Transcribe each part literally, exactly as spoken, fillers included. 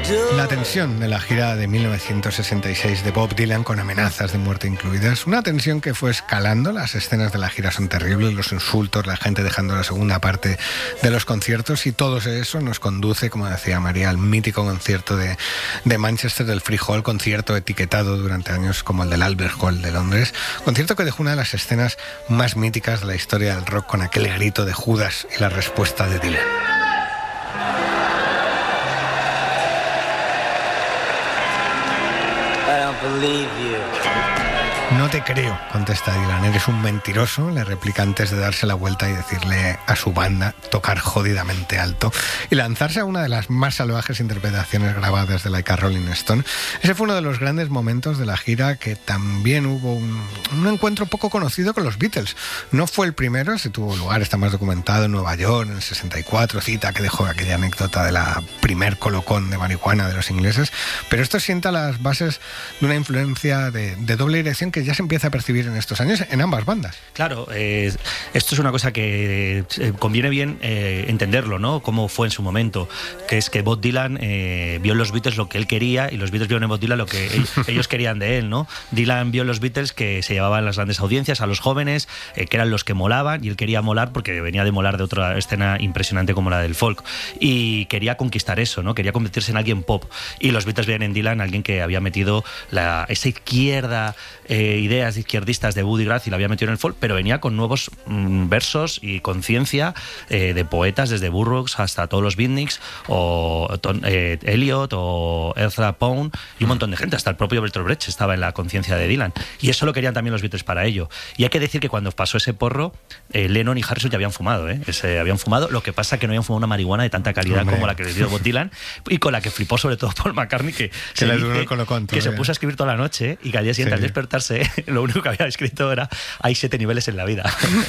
La tensión de la gira de mil novecientos sesenta y seis de Bob Dylan, con amenazas de muerte incluidas, una tensión que fue escalando. Las escenas de la gira son terribles, los insultos, la gente dejando la segunda parte de los conciertos, y todo eso nos conduce, como decía María, al mítico concierto de, de Manchester, del Free Hall, concierto etiquetado durante años como el del Albert Hall de Londres, concierto que dejó una de las escenas más míticas de la historia del rock, con aquel grito de Judas y la respuesta de Dylan. No te creo, contesta Dylan, eres un mentiroso, le replica antes de darse la vuelta y decirle a su banda tocar jodidamente alto y lanzarse a una de las más salvajes interpretaciones grabadas de Like a Rolling Stone. Ese fue uno de los grandes momentos de la gira, que también hubo un, un encuentro poco conocido con los Beatles. No fue el primero, se tuvo lugar, está más documentado, en Nueva York, en el sesenta y cuatro, cita que dejó aquella anécdota de la primer colocón de marihuana de los ingleses, pero esto sienta las bases de una influencia de, de doble dirección que ya se empieza a percibir en estos años en ambas bandas. Claro, eh, esto es una cosa que eh, conviene bien eh, entenderlo, ¿no? Cómo fue en su momento, que es que Bob Dylan eh, vio en los Beatles lo que él quería y los Beatles vieron en Bob Dylan lo que él, ellos querían de él, ¿no? Dylan vio en los Beatles que se llevaban las grandes audiencias, a los jóvenes, eh, que eran los que molaban, y él quería molar porque venía de molar de otra escena impresionante como la del folk, y quería conquistar eso, ¿no? Quería convertirse en alguien pop, y los Beatles veían en Dylan alguien que había metido la, esa izquierda, eh, ideas izquierdistas de Buddy Guthrie, la había metido en el folk, pero venía con nuevos mm, versos y conciencia eh, de poetas, desde Burroughs hasta todos los beatniks, o eh, Eliot o Ezra Pound, y un montón de gente, hasta el propio Bertolt Brecht estaba en la conciencia de Dylan, y eso lo querían también los Beatles para ello. Y hay que decir que cuando pasó ese porro, eh, Lennon y Harrison ya habían fumado, ¿eh? Ese, habían fumado, lo que pasa es que no habían fumado una marihuana de tanta calidad Hombre. como la que les dio Bob Dylan, y con la que flipó sobre todo Paul McCartney, que, que, se, le dice, colocón, que se puso a escribir toda la noche, y que al día siguiente, sí. al despertarse, lo único que había escrito era: hay siete niveles en la vida.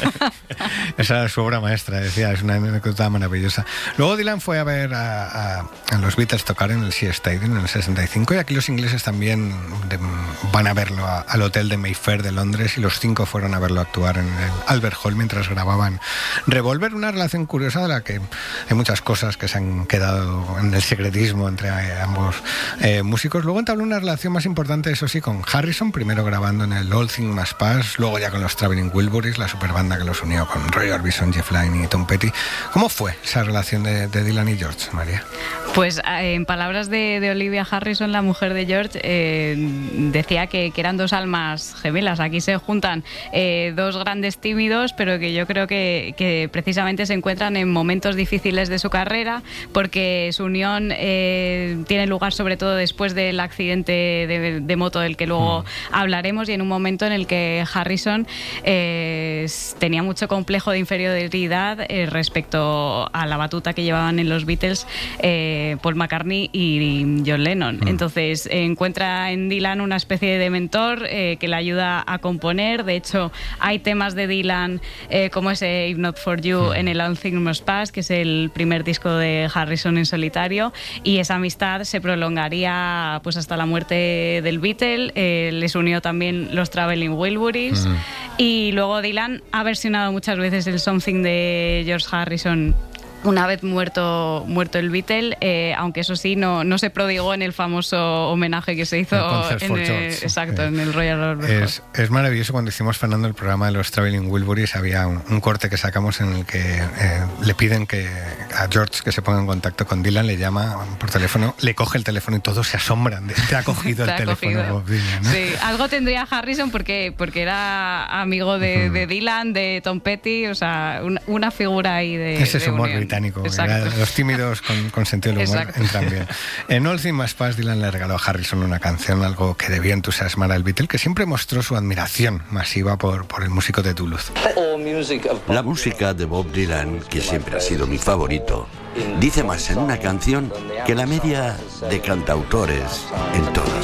Esa era su obra maestra, decía, es una anécdota maravillosa. Luego Dylan fue a ver a, a, a los Beatles tocar en el Shea Stadium en el sesenta y cinco, y aquí los ingleses también de, van a verlo a, al hotel de Mayfair de Londres, y los cinco fueron a verlo actuar en el Albert Hall mientras grababan Revolver, una relación curiosa de la que hay muchas cosas que se han quedado en el secretismo entre ambos eh, músicos. Luego entabló una relación más importante, eso sí, con Harrison, primero grabando en el All Things Must Pass, luego ya con los Traveling Wilburys, la superbanda que los unió con Roy Orbison, Jeff Lynne y Tom Petty. ¿Cómo fue esa relación de, de Dylan y George, María? Pues eh, en palabras de, de Olivia Harrison, la mujer de George, eh, decía que, que eran dos almas gemelas. Aquí se juntan eh, dos grandes tímidos, pero que yo creo que, que precisamente se encuentran en momentos difíciles de su carrera, porque su unión eh, tiene lugar sobre todo después del accidente de, de moto del que luego mm. hablaremos, y en un momento en el que Harrison eh, tenía mucho complejo de inferioridad eh, respecto a la batuta que llevaban en los Beatles eh, Paul McCartney y John Lennon. Mm. Entonces eh, encuentra en Dylan una especie de mentor eh, que le ayuda a componer. De hecho, hay temas de Dylan eh, como ese If Not For You mm. en el All Things Must Pass, que es el primer disco de Harrison en solitario, y esa amistad se prolongaría pues hasta la muerte del Beatle. Eh, les unió también los Traveling Wilburys, mm. y luego Dylan ha versionado muchas veces el Something de George Harrison una vez muerto muerto el Beatle, eh, aunque eso sí, no, no se prodigó en el famoso homenaje que se hizo en el, George, exacto, eh, en el Royal Albert Hall. Es, es maravilloso. Cuando hicimos, Fernando, el programa de los Traveling Wilburys, había un, un corte que sacamos en el que eh, le piden que a George que se ponga en contacto con Dylan, le llama por teléfono, le coge el teléfono y todos se asombran de te ha cogido el teléfono Bob Dylan, ¿no? Sí, algo tendría Harrison porque, porque era amigo de, uh-huh. de Dylan, de Tom Petty, o sea, una, una figura ahí de ese de humor unión. británico. Los tímidos con, con sentido del humor Exacto. entran bien. En All Things Must Pass, Dylan le regaló a Harrison una canción, algo que debía entusiasmar al Beatle, que siempre mostró su admiración masiva por, por el músico de Duluth. La música de Bob Dylan, que siempre ha sido mi favorito, dice más en una canción que la media de cantautores en todas.